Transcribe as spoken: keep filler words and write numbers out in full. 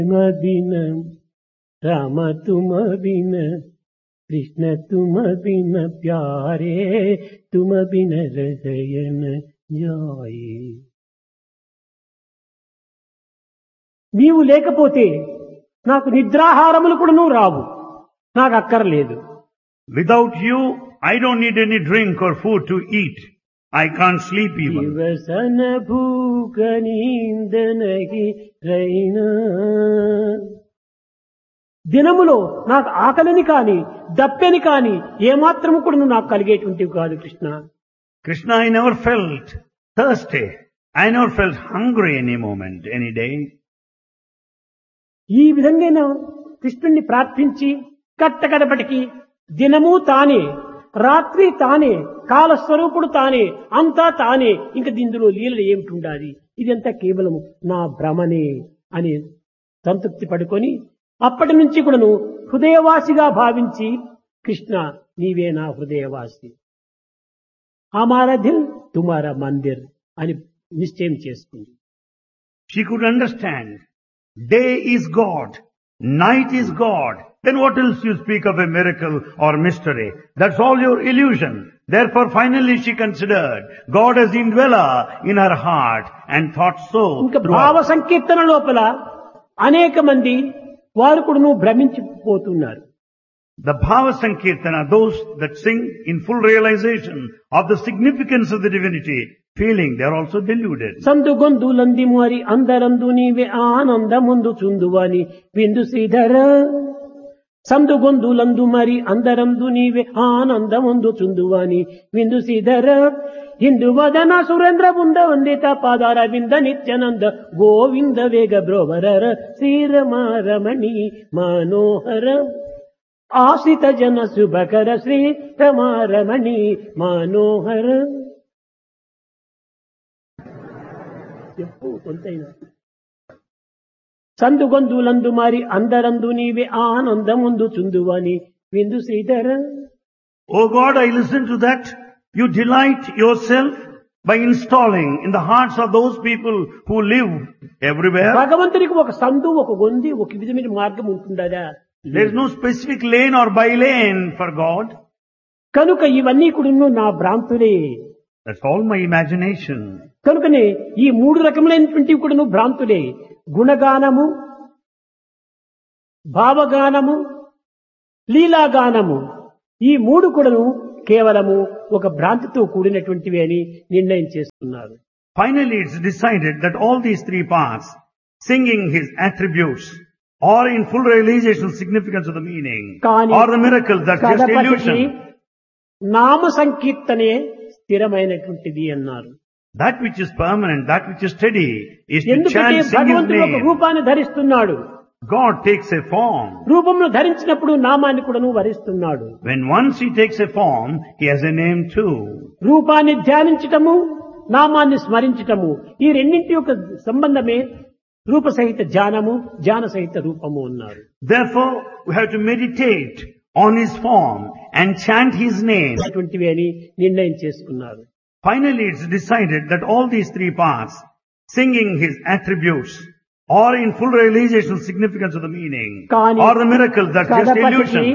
तुम बिन राम तुम बिन कृष्ण तुम बिन प्यारे तुम बिन हृदय न जाए. నీవు లేకపోతే నాకు నిద్రాహారములు కూడా నువ్వు రావు, నాకు అక్కర్లేదు. Without you, I don't need any drink or food to eat. I can't sleep even. दिवसन भूख नींद नहीं रैना. దినములో నాకు ఆకలిని కాని దప్పెని కాని ఏమాత్రము కూడా నువ్వు నాకు కలిగేటువంటివి కాదు Krishna. Krishna, I never felt thirsty. I never felt hungry any moment, any day. ఈ విధంగా నేను కృష్ణుణ్ణి ప్రార్థించి కట్టకడపటికి దినము తానే, రాత్రి తానే, కాలస్వరూపుడు తానే, అంతా తానే. ఇంక దీనిలో లీలలు ఏమిటి ఉండాలి, ఇదంతా కేవలం నా భ్రమనే అని సంతృప్తి పడుకొని అప్పటి నుంచి కూడాను హృదయవాసిగా భావించి కృష్ణ నీవే నా హృదయవాసి, హమారా దిల్ తుమారా మందిర్ అని నిశ్చయం చేసుకుంది. She could understand. Day is God. Night is God. Then what else you speak of a miracle or mystery? That's all your illusion. Therefore finally she considered God as indweller in her heart and thought so. ఇంకా భావ సంకీర్తన లోపల అనేక మంది వారు కూడా నువ్వు భ్రమించిపోతున్నారు. The Bhava Sankirtana, those that sing in full realization of the significance of the divinity, feeling they are also deluded. సందు గొందులంది మరి అందరందు నీవే ఆనందముందు చుందువాని విందు శ్రీధర. సందు గొందులందు మరి అందరందు నీవే ఆనందముందు చుందువాని విందు శ్రీధర. హిందు వదన సురేంద్ర బృంద వందిత పాదార వింద నిత్యానంద గోవింద వేగ బ్రోవరర శ్రీరమారమణి మనోహర ఆశ్రిత జన శుభకర శ్రీ రమారమణి మనోహర. చెప్పు కొంతైనా. సందు గొందులందు మరి అందరందు నీవే ఆనందముందు చుందువని విందు Sridhara. Oh God, I listen to that. You delight yourself by installing in the hearts of those people who live everywhere. భగవంతునికి ఒక సందు, ఒక గొంది, ఒక విధమైన మార్గం ఉంటుందా? There is no specific lane or by lane for God. కనుక ఇవన్నీ కూడా నా భ్రాంతులే. That's all my imagination. కనుకనే ఈ మూడు రకములైనటువంటివి కూడా భ్రాంతులే. గుణగానము, భావగానము, లీలాగానము, ఈ మూడు కూడాను కేవలము ఒక భ్రాంతితో కూడినటువంటివి అని నిర్ణయం చేస్తున్నారు. Finally, it's decided that all these three parts, singing his attributes, or in full realization of significance of the meaning, or the miracle, that's just illusion. నామ సంకీర్తనే స్థిరమైనటువంటిది అన్నారు. That which is permanent, that which is steady, is to ఎందుకంటే chant, sing his భగవంతుడు ఒక name. రూపాన్ని ధరిస్తున్నాడు. God takes a form. రూపంలో ధరించినప్పుడు నామాన్ని కూడా వరిస్తున్నాడు. When once he takes a form, he has a name too. రూపాన్ని ధ్యానించటము, నామాన్ని స్మరించటము, ఈ రెండింటి యొక్క సంబంధమే రూప సహిత ధ్యానము, ధ్యాన సహిత రూపము అన్నారు. Therefore, we have to meditate on his form and chant his name. అటువంటివి అని నిర్ణయం చేసుకున్నారు. Finally, it's decided that all these three parts, singing his attributes, or in full realization of significance of the meaning, or the miracle, that's just illusion.